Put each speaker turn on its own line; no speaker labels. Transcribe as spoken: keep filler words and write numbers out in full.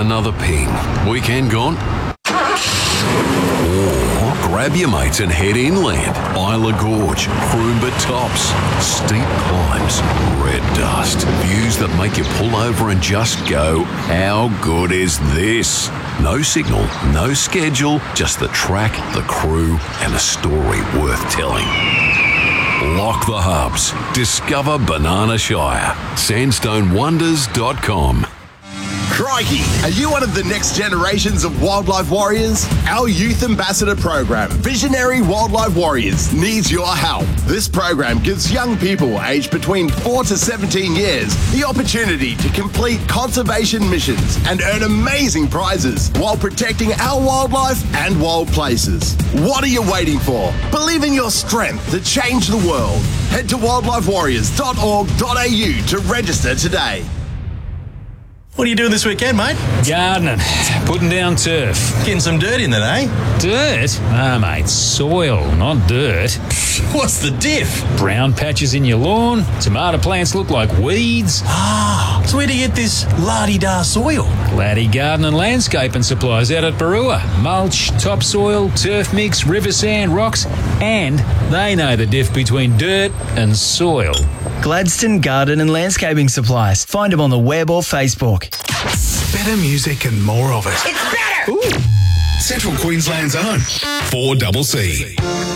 another ping. Weekend gone? Or grab your mates and head inland. Isla Gorge, Croomba Tops, steep climbs, red dust, views that make you pull over and just go, how good is this? No signal, no schedule, just the track, the crew, and a story worth telling. Lock the hubs. Discover Banana Shire. sandstone wonders dot com.
Crikey! Are you one of the next generations of wildlife warriors? Our youth ambassador program, Visionary Wildlife Warriors, needs your help. This program gives young people aged between four to seventeen years the opportunity to complete conservation missions and earn amazing prizes while protecting our wildlife and wild places. What are you waiting for? Believe in your strength to change the world. Head to wildlife warriors dot org dot a u to register today.
What are you doing this weekend, mate?
Gardening. Putting down turf.
Getting some dirt in there, eh?
Dirt? Ah, mate, soil, not dirt.
What's the diff?
Brown patches in your lawn. Tomato plants look like weeds.
Ah, so where do you get this la-di-da soil?
Laddie Garden and Landscaping Supplies out at Barua. Mulch, topsoil, turf mix, river sand, rocks, and they know the diff between dirt and soil.
Gladstone Garden and Landscaping Supplies. Find them on the web or Facebook.
Better music and more of it.
It's better!
Ooh. Central Queensland's own four C C.